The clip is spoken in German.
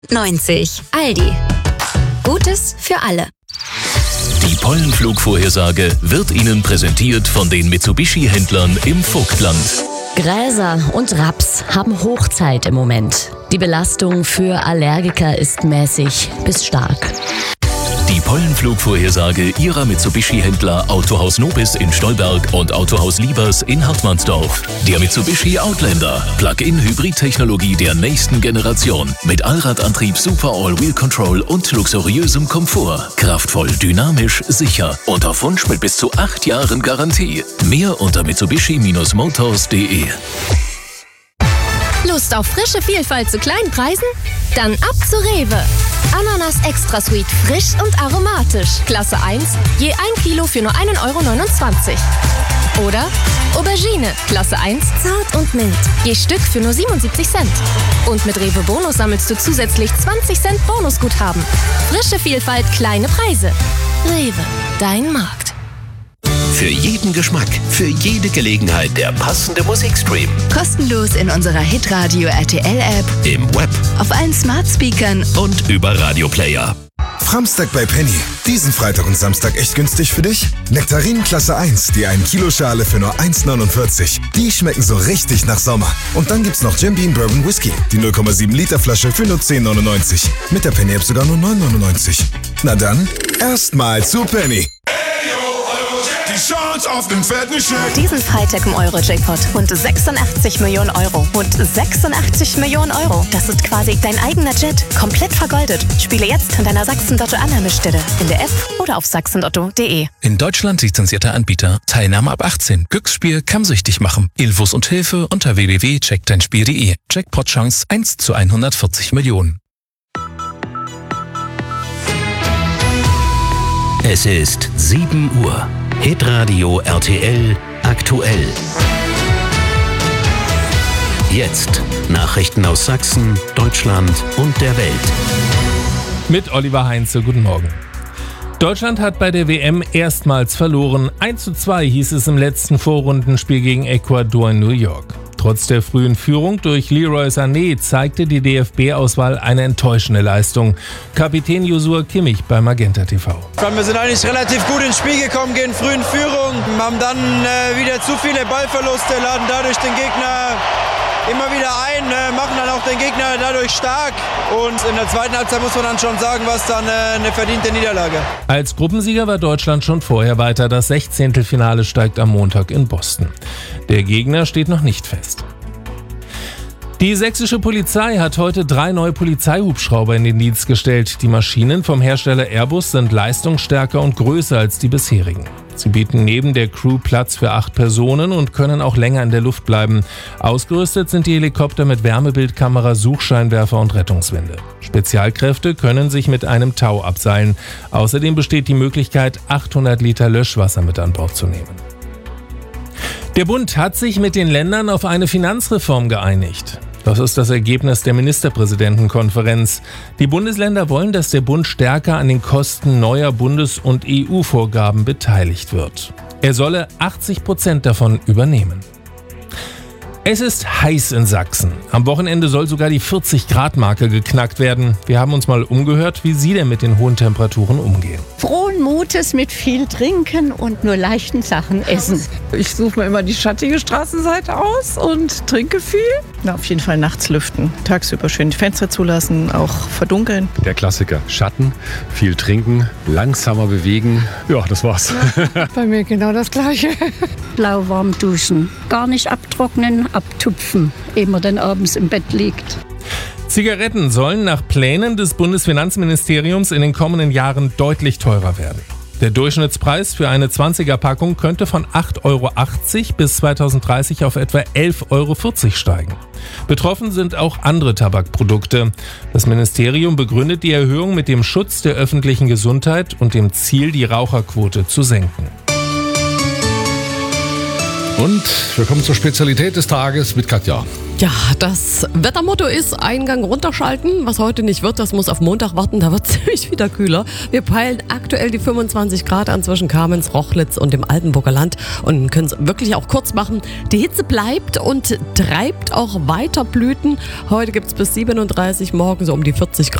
90. Aldi. Gutes für alle. Die Pollenflugvorhersage wird Ihnen präsentiert von den Mitsubishi-Händlern im Vogtland. Gräser und Raps haben Hochzeit im Moment. Die Belastung für Allergiker ist mäßig bis stark. Die Pollenflugvorhersage Ihrer Mitsubishi-Händler Autohaus Nobis in Stolberg und Autohaus Liebers in Hartmannsdorf. Der Mitsubishi Outlander. Plug-in-Hybrid-Technologie der nächsten Generation. Mit Allradantrieb, Super All-Wheel Control und luxuriösem Komfort. Kraftvoll, dynamisch, sicher. Und auf Wunsch mit bis zu 8 Jahren Garantie. Mehr unter mitsubishi-motors.de. Lust auf frische Vielfalt zu kleinen Preisen? Dann ab zu Rewe. Ananas Extra Sweet, frisch und aromatisch. Klasse 1, je 1 Kilo für nur 1,29 Euro. Oder Aubergine, Klasse 1, zart und mild. Je Stück für nur 77 Cent. Und mit Rewe Bonus sammelst du zusätzlich 20 Cent Bonusguthaben. Frische Vielfalt, kleine Preise. Rewe, dein Markt. Für jeden Geschmack, für jede Gelegenheit der passende Musikstream. Kostenlos in unserer Hitradio RTL-App, Im Web auf allen Smart-Speakern und über Radioplayer. Framstag bei Penny. Diesen Freitag und Samstag echt günstig für dich? Nektarinen Klasse 1, die 1 Kilo Schale für nur 1,49. Die schmecken so richtig nach Sommer. Und dann gibt's noch Jim Beam Bourbon Whisky, die 0,7 Liter Flasche für nur 10,99. Mit der Penny App sogar nur 9,99. Na dann, erstmal zu Penny. Die Chance auf den fetten Scheck. Diesen Freitag im Euro-Jackpot. Rund 86 Millionen Euro. Rund 86 Millionen Euro. Das ist quasi dein eigener Jet. Komplett vergoldet. Spiele jetzt an deiner Sachsen-Lotto-Annahmestelle. In der App oder auf sachsenlotto.de. In Deutschland lizenzierter Anbieter. Teilnahme ab 18. Glücksspiel kann süchtig machen. Infos und Hilfe unter www.checkdeinspiel.de. Jackpot-Chance 1 zu 140 Millionen. Es ist 7 Uhr. Hitradio RTL aktuell. Jetzt Nachrichten aus Sachsen, Deutschland und der Welt. Mit Oliver Heinze, guten Morgen. Deutschland hat bei der WM erstmals verloren. 1:2 hieß es im letzten Vorrundenspiel gegen Ecuador in New York. Trotz der frühen Führung durch Leroy Sané zeigte die DFB-Auswahl eine enttäuschende Leistung. Kapitän Joshua Kimmich bei Magenta TV. Wir sind eigentlich relativ gut ins Spiel gekommen, gehen früh in Führung, haben dann wieder zu viele Ballverluste, laden dadurch den Gegner immer wieder ein, machen dann auch den Gegner dadurch stark. Und in der zweiten Halbzeit muss man dann schon sagen, was dann eine verdiente Niederlage. Als Gruppensieger war Deutschland schon vorher weiter. Das 16. Finale steigt am Montag in Boston. Der Gegner steht noch nicht fest. Die sächsische Polizei hat heute 3 neue Polizeihubschrauber in den Dienst gestellt. Die Maschinen vom Hersteller Airbus sind leistungsstärker und größer als die bisherigen. Sie bieten neben der Crew Platz für 8 Personen und können auch länger in der Luft bleiben. Ausgerüstet sind die Helikopter mit Wärmebildkamera, Suchscheinwerfer und Rettungswinde. Spezialkräfte können sich mit einem Tau abseilen. Außerdem besteht die Möglichkeit, 800 Liter Löschwasser mit an Bord zu nehmen. Der Bund hat sich mit den Ländern auf eine Finanzreform geeinigt. Das ist das Ergebnis der Ministerpräsidentenkonferenz. Die Bundesländer wollen, dass der Bund stärker an den Kosten neuer Bundes- und EU-Vorgaben beteiligt wird. Er solle 80% davon übernehmen. Es ist heiß in Sachsen. Am Wochenende soll sogar die 40-Grad-Marke geknackt werden. Wir haben uns mal umgehört, wie Sie denn mit den hohen Temperaturen umgehen. Frohen Mutes mit viel Trinken und nur leichten Sachen essen. Ich suche mir immer die schattige Straßenseite aus und trinke viel. Na, auf jeden Fall nachts lüften, tagsüber schön die Fenster zulassen, auch verdunkeln. Der Klassiker, Schatten, viel trinken, langsamer bewegen. Ja, das war's. Bei mir genau das Gleiche. Lauwarm duschen, gar nicht abtrocknen, abtupfen, ehe man dann abends im Bett liegt. Zigaretten sollen nach Plänen des Bundesfinanzministeriums in den kommenden Jahren deutlich teurer werden. Der Durchschnittspreis für eine 20er-Packung könnte von 8,80 € bis 2030 auf etwa 11,40 € steigen. Betroffen sind auch andere Tabakprodukte. Das Ministerium begründet die Erhöhung mit dem Schutz der öffentlichen Gesundheit und dem Ziel, die Raucherquote zu senken. Und wir kommen zur Spezialität des Tages mit Katja. Ja, das Wettermotto ist Eingang runterschalten. Was heute nicht wird, das muss auf Montag warten. Da wird es nämlich wieder kühler. Wir peilen aktuell die 25 Grad an zwischen Kamenz, Rochlitz und dem Altenburger Land und können es wirklich auch kurz machen. Die Hitze bleibt und treibt auch weiter Blüten. Heute gibt es bis 37, morgen so um die 40 Grad.